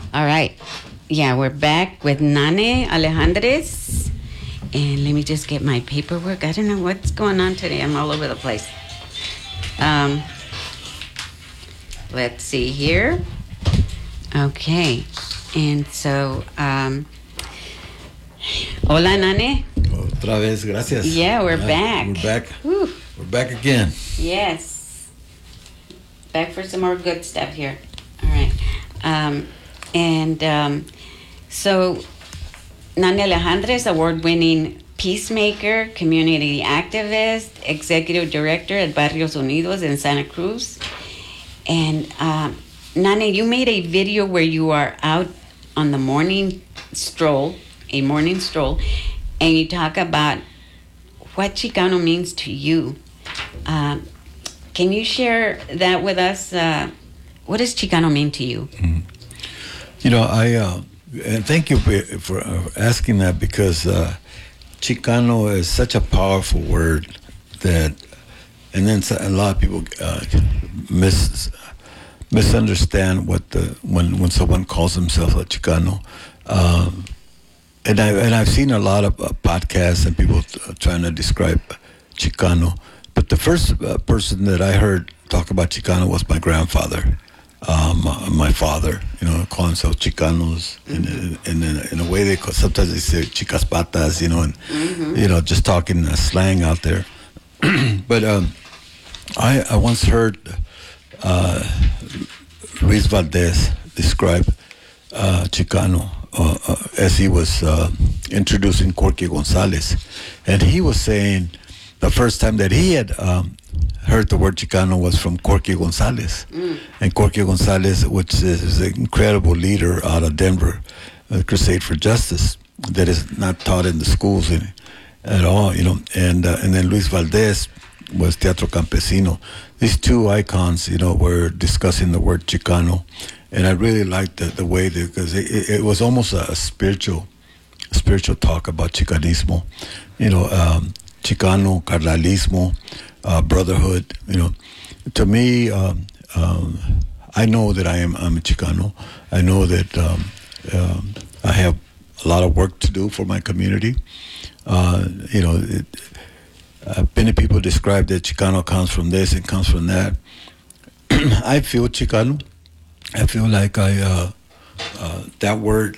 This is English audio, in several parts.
All right. Yeah, we're back with Nane Alejandres. And let me just get my paperwork. I don't know what's going on today. I'm all over the place. Um, let's see here. Okay. And so, hola, Nane. Otra vez, gracias. Yeah, we're back. We're back. Whew. We're back again. Yes. Back for some more good stuff here. All right. So, Nane Alejandres, award-winning peacemaker, community activist, executive director at Barrios Unidos in Santa Cruz. And, Nane, you made a video where you are out on the morning stroll, and you talk about what Chicano means to you. Can you share that with us? What does Chicano mean to you? Mm-hmm. You know, and thank you for asking that, because Chicano is such a powerful word that, and then a lot of people misunderstand when someone calls themselves a Chicano. And I've seen a lot of podcasts and people trying to describe Chicano, but the first person that I heard talk about Chicano was my grandfather. My father, call himself Chicanos, and in a way sometimes they say chicas patas, and just talking slang out there. But I once heard Luis Valdez describe Chicano as he was introducing Corky Gonzalez, and he was saying the first time that he had heard the word Chicano was from Corky Gonzalez. And Corky Gonzalez, which is an incredible leader out of Denver, Crusade for Justice, that is not taught in the schools at all, and then Luis Valdez was Teatro Campesino. These two icons, were discussing the word Chicano, and I really liked the way because it was almost a spiritual talk about Chicanismo, Chicano, Carnalismo, brotherhood. To me, I know that I'm a Chicano. I know that I have a lot of work to do for my community. Many people describe that Chicano comes from this and comes from that. I feel Chicano. I feel like that word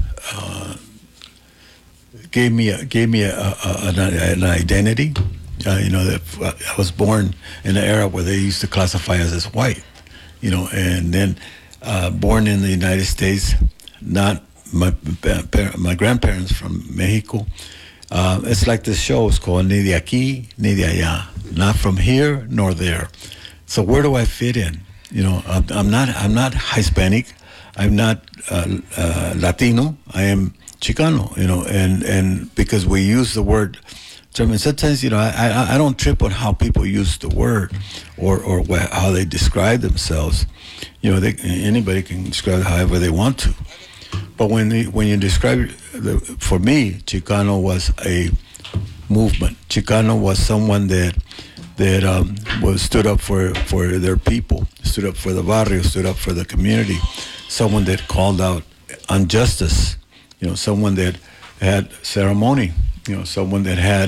gave me an identity. That I was born in an era where they used to classify us as white, and then born in the United States, not my grandparents from Mexico. It's like this show is called Ni de aquí, ni de allá, not from here nor there. So where do I fit in? I'm not Hispanic, I'm not Latino. I am Chicano. And because we use the word. Sometimes, I don't trip on how people use the word or how they describe themselves. Anybody can describe it however they want to. But when you describe for me, Chicano was a movement. Chicano was someone that stood up for their people, stood up for the barrio, stood up for the community. Someone that called out injustice. Someone that had ceremony. Someone that had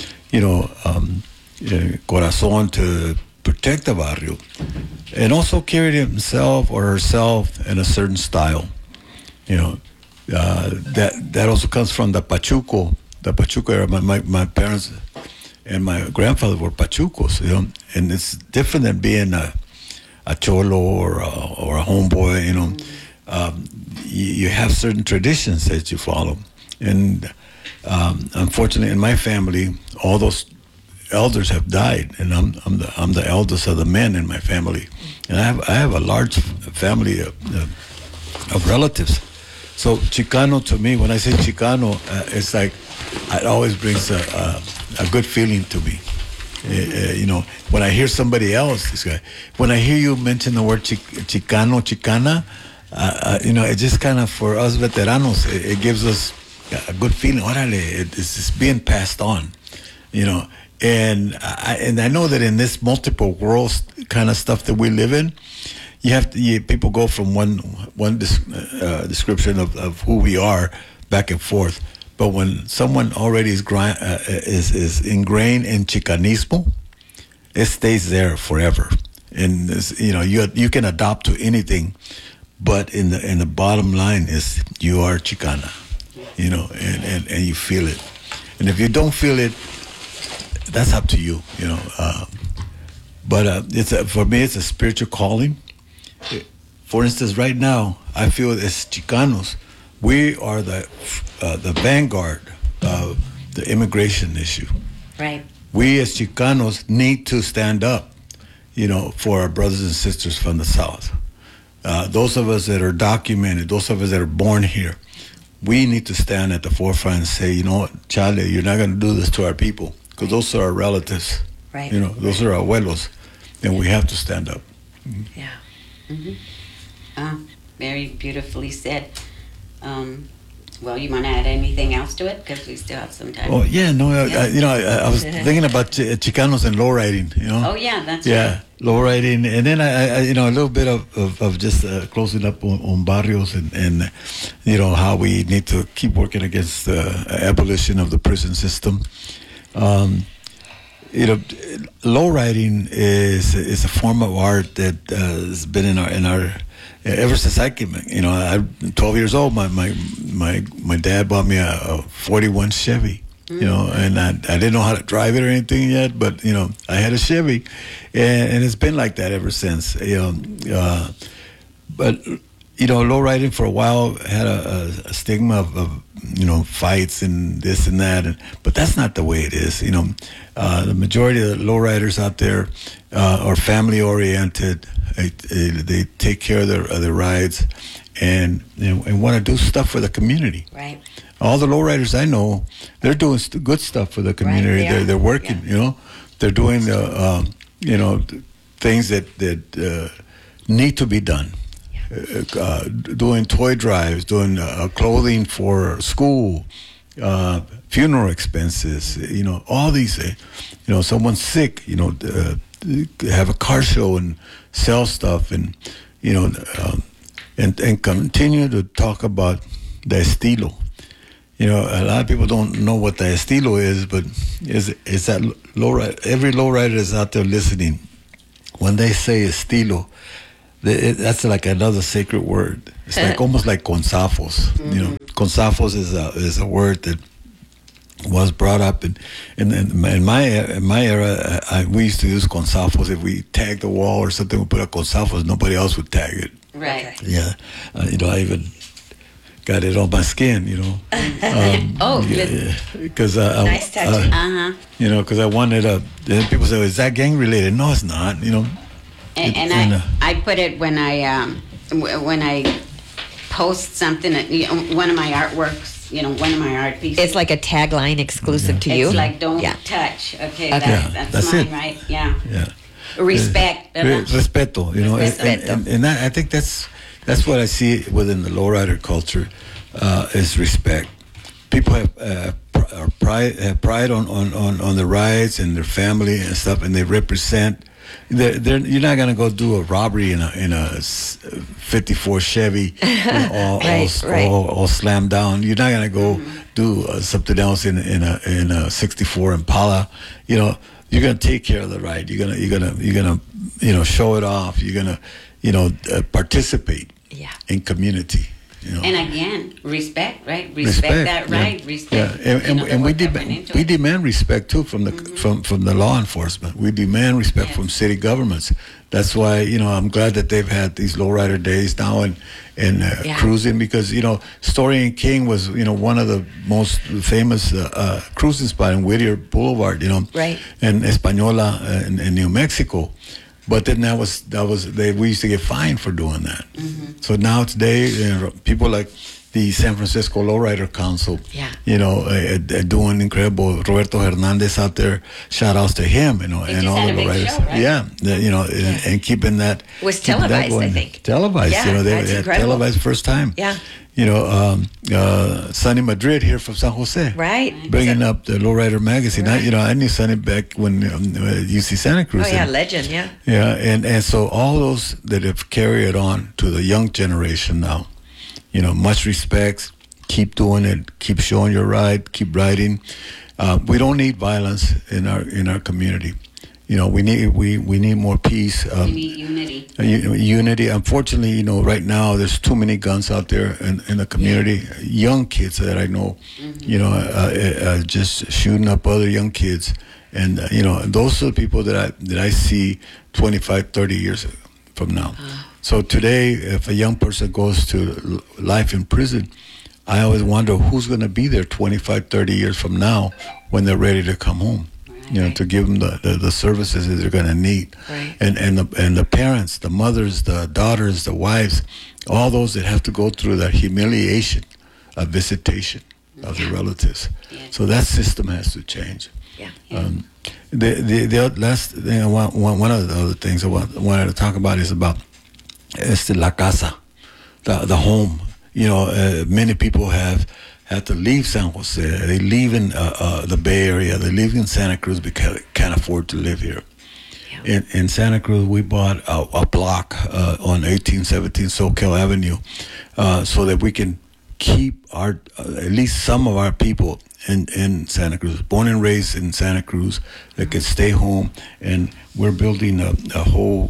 corazón to protect the barrio, and also carried himself or herself in a certain style. That also comes from the Pachuco era. My parents and my grandfather were Pachucos, and it's different than being a cholo or a homeboy. You have certain traditions that you follow, and unfortunately, in my family, all those elders have died, and I'm the eldest of the men in my family, and I have a large family of relatives. So Chicano, to me, when I say Chicano, it's like it always brings a good feeling to me. When I hear somebody else, when I hear you mention the word Chicano, Chicana, it just kind of, for us veteranos, it gives us a good feeling. Orale, it's being passed on, and I know that in this multiple worlds kind of stuff that we live in, people go from one description of who we are back and forth. But when someone already is ingrained in Chicanismo, it stays there forever. And you can adopt to anything, but in the bottom line is you are Chicana, and you feel it. And if you don't feel it, that's up to you, But for me, it's a spiritual calling. For instance, right now, I feel as Chicanos, we are the vanguard of the immigration issue. Right. We as Chicanos need to stand up, for our brothers and sisters from the South. Those of us that are documented, those of us that are born here, we need to stand at the forefront and say, Charlie, you're not going to do this to our people, because those are our relatives. Right. Those are our abuelos, and we have to stand up. Yeah. Mm-hmm. Very beautifully said. Well, you want to add anything else to it? Because we still have some time. Oh, yeah, no, I was thinking about Chicanos and lowriding, Oh, yeah, that's right. Lowriding. And then, I a little bit of just closing up on Barrios and how we need to keep working against the abolition of the prison system. Lowriding is a form of art that has been in our ever since I came. I'm 12 years old. My dad bought me a 41 Chevy. And I didn't know how to drive it or anything yet, but I had a Chevy, and it's been like that ever since. But lowriding for a while had a stigma of fights and this and that, but that's not the way it is. The majority of the lowriders out there are family oriented. They take care of their rides and want to do stuff for the community. Right. All the lowriders I know, they're doing good stuff for the community. Right, they're working. They're doing things that need to be done. Doing toy drives, doing clothing for school, funeral expenses. All these. Someone's sick. Have a car show and sell stuff, and and continue to talk about the estilo. A lot of people don't know what the estilo is, but is that lowrider? Every lowrider is out there listening. When they say estilo, that's like another sacred word. It's like almost like consafos. Consafos is a word that was brought up in my era. We used to use consafos. If we tagged the wall or something, we put a consafos. Nobody else would tag it. Right. Yeah. I even got it on my skin. Because nice tattoo. Because I wanted then people say, "Is that gang related?" No, it's not. I put it when I post something. One of my artworks. One of my art pieces. It's like a tagline exclusive to you. It's like don't touch. Okay, that's mine, it. right? Yeah. Yeah. Respect. Respeto. Respeto. And I think that's what I see within the lowrider culture is respect. People have pride on the rides and their family and stuff, and they represent. You're not gonna go do a robbery in a 54 Chevy, all slammed down. You're not gonna go do something else in a 64 Impala. You're gonna take care of the ride. You're gonna show it off. You're gonna participate in community. And again, respect, right? Respect that right. Respect. Yeah. And we demand respect too from the from the law enforcement. We demand respect from city governments. That's why I'm glad that they've had these lowrider days now and cruising, because Story and King was one of the most famous cruising spot in Whittier Boulevard. Right. And Española in New Mexico. But then we used to get fined for doing that. So now today, people like the San Francisco Lowrider Council, Yeah. Doing incredible. Roberto Hernandez out there, shout outs to him, They and just all had the a big lowriders. show, right? Yeah, and keeping that. Was keeping that televised, I going. think. Televised, Yeah, they that's had incredible. televised first time. Yeah. Sonny Madrid here from San Jose. Right. Bringing up the Lowrider magazine. Right. I knew Sonny back when UC Santa Cruz. Oh, yeah, and- legend, yeah. yeah, and so all those that have carried it on to the young generation now, much respect. Keep doing it. Keep showing your ride. Keep riding. We don't need violence in our community. We need more peace. We need unity. Unity. Unfortunately, right now there's too many guns out there in the community. Young kids that I know, just shooting up other young kids, and those are the people that I see 25, 30 years from now. So today, if a young person goes to life in prison, I always wonder who's going to be there 25, 30 years from now when they're ready to come home. To give them the services that they're going to need, Right. and the parents, the mothers, the daughters, the wives, all those that have to go through that humiliation of visitation of their relatives. Yeah. So that system has to change. Yeah. The last thing one of the other things I wanted to talk about is about la casa, the home. Many people have had to leave San Jose. They leave in the Bay Area. They live in Santa Cruz because they can't afford to live here. Yeah. In Santa Cruz, we bought a block on 1817 Soquel Avenue so that we can keep at least some of our people in Santa Cruz, born and raised in Santa Cruz, that could stay home. And we're building a whole,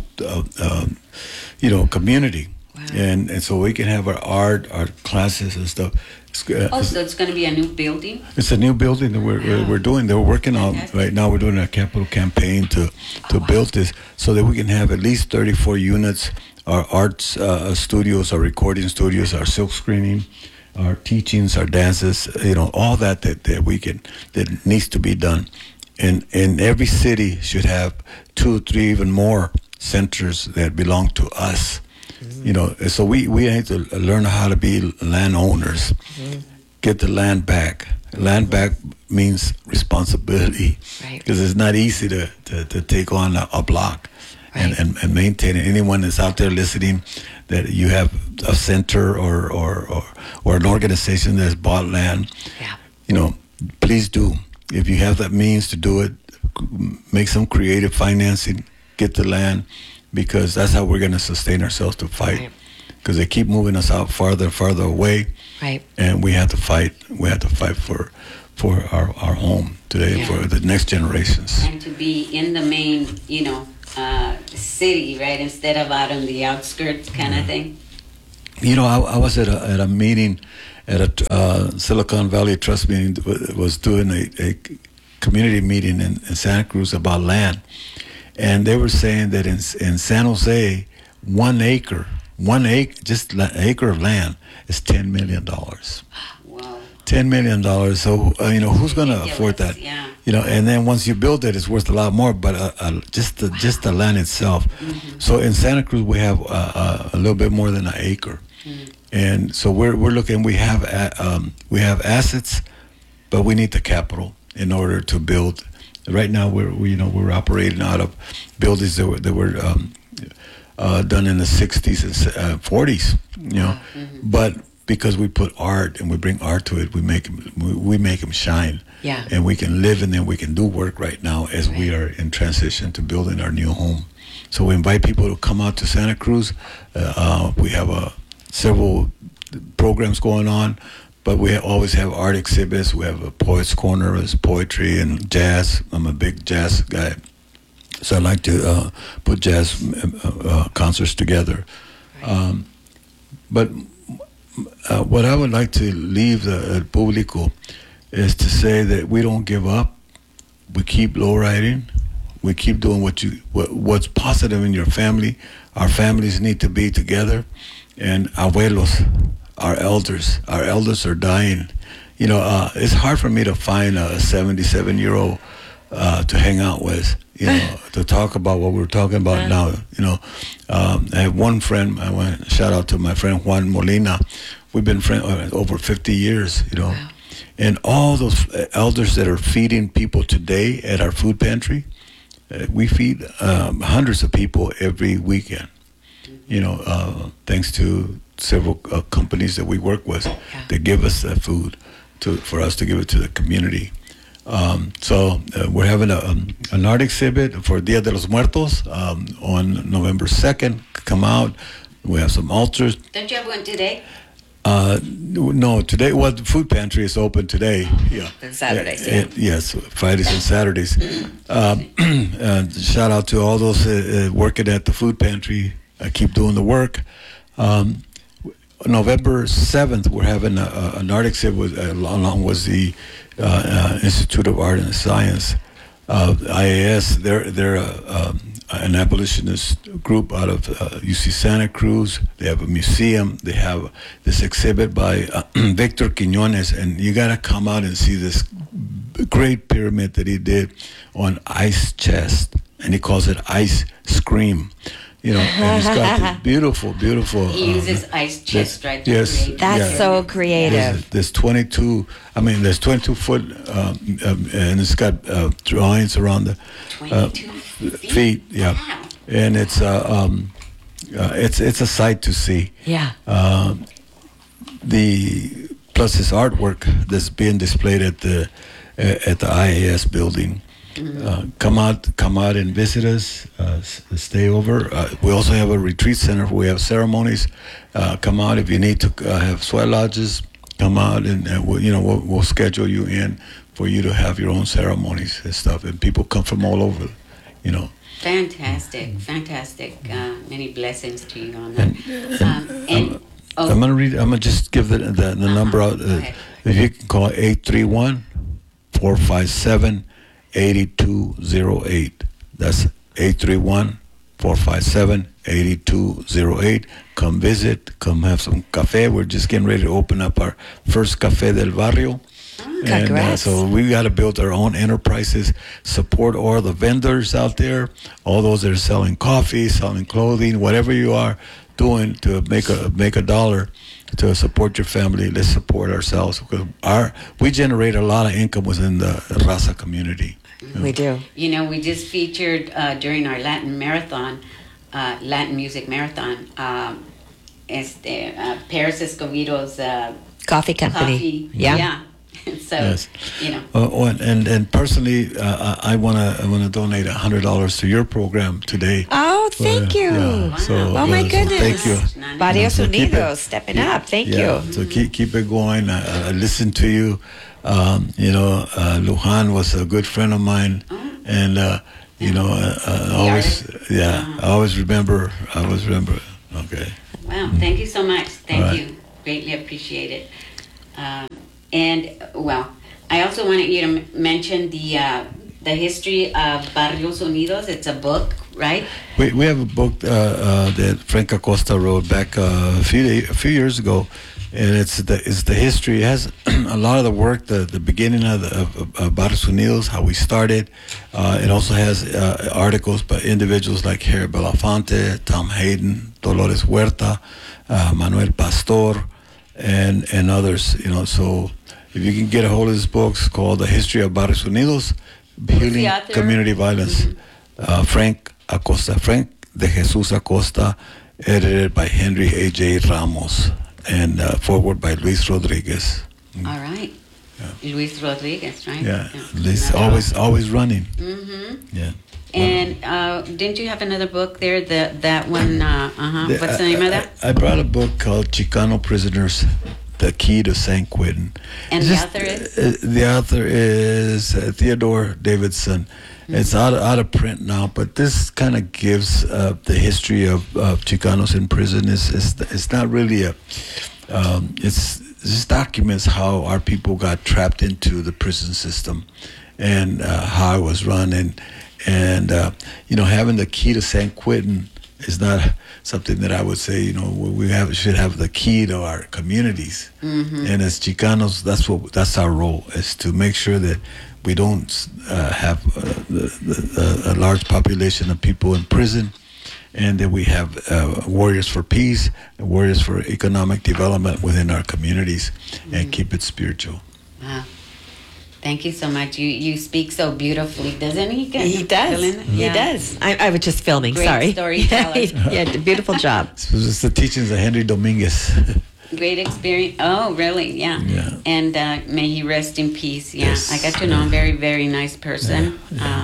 community. Wow. And so we can have our art classes and stuff. So it's going to be a new building? It's a new building that we're doing. They're working on right now. We're doing a capital campaign to build this so that we can have at least 34 units. Our arts studios, our recording studios, our silk screening, our teachings, our dances. All that needs to be done. And every city should have 2 or 3 even more centers that belong to us. So we need to learn how to be landowners, get the land back. Land back means responsibility, Right. because it's not easy to take on a block and maintain it. Anyone that's out there listening, that you have a center or an organization that's bought land, Yeah. Please do. If you have that means to do it, make some creative financing, get the land, because that's how we're going to sustain ourselves to fight. Right. Because they keep moving us out farther and farther away, Right. and we have to fight. We have to fight for our home today, for the next generations. And to be in the main, city, right? Instead of out on the outskirts kind of thing. I was at a meeting, at a Silicon Valley Trust meeting, was doing a community meeting in Santa Cruz about land. And they were saying that in San Jose, 1 acre, just an acre of land is $10 million. Wow. $10 million. So, who's going to afford that? Yeah. And then once you build it, it's worth a lot more, but just the land itself. Mm-hmm. So in Santa Cruz, we have a little bit more than an acre. Mm-hmm. And so we're looking, we have assets, but we need the capital in order to build. Right now, we're operating out of buildings that were done in the 60s and 40s, but because we put art and we bring art to it, we make them shine. Yeah. And we can live in them. We can do work right now as we are in transition to building our new home. So we invite people to come out to Santa Cruz. We have several programs going on. But we always have art exhibits. We have a Poets Corner, there's poetry and jazz. I'm a big jazz guy, so I like to put jazz concerts together. But what I would like to leave the público is to say that we don't give up. We keep lowriding. We keep doing what's positive in your family. Our families need to be together, and abuelos. Our elders are dying. It's hard for me to find a 77-year-old to hang out with, to talk about what we're talking about now. I have one friend, I want to shout out to my friend Juan Molina. we've been friends over 50 years, you know. Wow. And all those elders that are feeding people today at our food pantry, we feed hundreds of people every weekend, you know, thanks to several companies that we work with that give us that food for us to give it to the community. So we're having an art exhibit for Dia de los Muertos on November 2nd. Come out. We have some altars. Don't you have one today? No, today. Well, the food pantry is open today. Yeah, And Saturdays, yeah. Yes, Fridays and Saturdays. Shout out to all those working at the food pantry. Keep doing the work. November 7th, we're having an art exhibit along with the Institute of Art and Science. IAS, they're an abolitionist group out of UC Santa Cruz. They have a museum. They have this exhibit by Victor Quiñones, and you got to come out and see this great pyramid that he did on ice chest, and he calls it ice scream. You know, and he's got this beautiful. He uses ice chest, right? to Yes, create- That's so creative. There's 22. I mean, there's 22 foot, and it's got drawings around the 22 feet. Yeah, Wow. and it's a sight to see. Yeah. The plus his artwork that's being displayed at the IAS building. Come out and visit us. Stay over. We also have a retreat center where we have ceremonies. Come out if you need to have sweat lodges. Come out and we'll schedule you in for you to have your own ceremonies and stuff. And people come from all over, you know. Fantastic. Many blessings to you on that. I'm gonna just give the number out. Go ahead. If you can call 831-457-8208. That's 831-457-8208. Come visit. Come have some cafe. We're just getting ready to open up our first Café del Barrio. And Congrats. so we got to build our own enterprises, support all the vendors out there, all those that are selling coffee, selling clothing, whatever you are doing to make a dollar to support your family. Let's support ourselves because we generate a lot of income within the Raza community. We do. You know, we just featured during our Latin music marathon, Paris Escobedo's Coffee company. coffee. Yeah. So, Yes. you know. And personally, I wanna donate $100 to your program today. Oh, thank you. Yeah, so, Oh, my so goodness. thank you. Barrios So keep Unidos, it- stepping up. Thank Yeah, you. so keep it going. I listen to you. Lujan was a good friend of mine, and I always remember. Okay. Wow, thank you so much. Thank All right. you. Greatly appreciate it. I also wanted you to mention the history of Barrios Unidos. It's a book, right? We have a book that Frank Acosta wrote back a few years ago, and it's the history. It has a lot of the work, the beginning of Barrios Unidos, how we started. It also has articles by individuals like Harry Belafonte, Tom Hayden, Dolores Huerta, Manuel Pastor, and others. You know, so if you can get a hold of this book, it's called The History of Barrios Unidos, Healing the author? Community Violence. Frank Acosta, Frank de Jesus Acosta, edited by Henry A.J. Ramos, and forward by Luis Rodriguez. All right. Luis Rodriguez, right? Yeah, Luis always running. Mm-hmm. Yeah. And didn't you have another book there? That one. What's the name of that? I brought a book called Chicano Prisoners, The Key to San Quentin. And the author is? The author is Theodore Davidson. It's out of print now, but this kind of gives the history of Chicanos in prison. It's not really it just documents how our people got trapped into the prison system and how it was run. And having the key to San Quentin is not something that I would say, should have the key to our communities. Mm-hmm. And as Chicanos, that's our role, is to make sure that we don't have a large population of people in prison, and then we have Warriors for Peace, Warriors for Economic Development within our communities, and keep it spiritual. Wow. Thank you so much. You speak so beautifully, doesn't he? He does. Belinda? He Yeah. does. I was just filming. Great Sorry. storyteller. Yeah, beautiful job. So this is the teachings of Henry Dominguez. Great experience. Oh, really? Yeah. Yeah. And may he rest in peace. Yeah. Yes. I got to know him. Very, very nice person.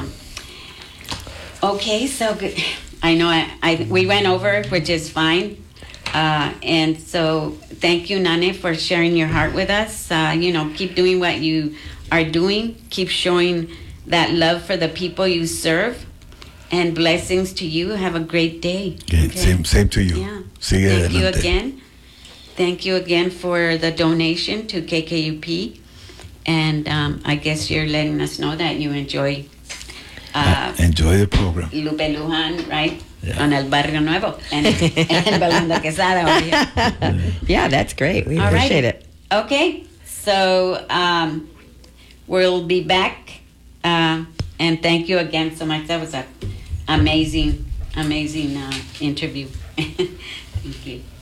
Okay, so good. I know we went over, which is fine. And so thank you, Nane, for sharing your heart with us. Keep doing what you are doing. Keep showing that love for the people you serve. And blessings to you. Have a great day. Okay, same to you. Yeah. See you Thank you adelante. again. Thank you again for the donation to KKUP. And I guess you're letting us know that you enjoy Enjoy the program. Lupe Lujan, right? Yeah. On El Barrio Nuevo. And Belinda Quesada over here. Yeah, that's great. We All appreciate right. it. Okay. So we'll be back. And thank you again so much. That was an amazing interview. Thank you.